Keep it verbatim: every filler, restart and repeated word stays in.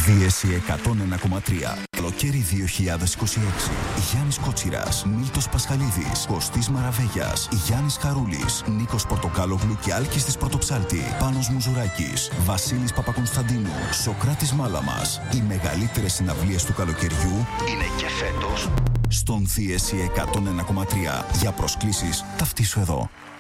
Δίεση εκατόν ένα κόμμα τρία. Καλοκαίρι δύο χιλιάδες είκοσι έξι. Γιάννης Κότσιρας, Μίλτος Πασχαλίδης, Κωστής Μαραβέγιας, Γιάννης Χαρούλης, Νίκος Πορτοκάλογλου και Άλκης της Πρωτοψάλτη, Πάνος Μουζουράκης, Βασίλης Παπακονσταντίνου, Σοκράτης Μάλαμας. Οι μεγαλύτερες συναυλίες του καλοκαιριού είναι και φέτος στον Δίεση εκατόν ένα κόμμα τρία. Για προσκλήσεις ταυτίσου εδώ.